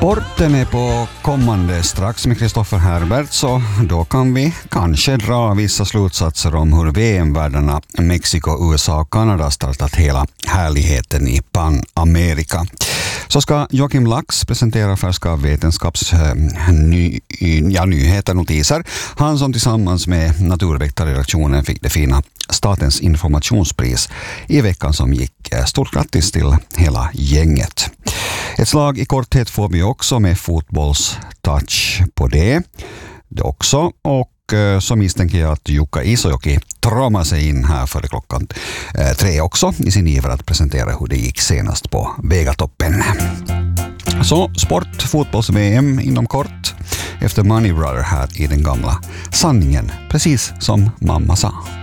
Sporten är på kommande strax med Kristoffer Herbert, så då kan vi kanske dra vissa slutsatser om hur VM-världarna Mexiko, USA och Kanada startat hela härligheten i Panamerika. Så ska Joakim Lax presentera färska nyheter, notiser. Han som tillsammans med naturväktarredaktionen fick det fina Statens informationspris i veckan som gick. Stort grattis till hela gänget. Ett slag i korthet får vi också med fotbollstouch på det också, och så misstänker jag att Jukka Isojoki tråmar sig in här före klockan 3 också i sin iver att presentera hur det gick senast på Vegatoppen. Så sport, fotbolls-VM inom kort efter Money Brother här i den gamla sanningen, precis som mamma sa.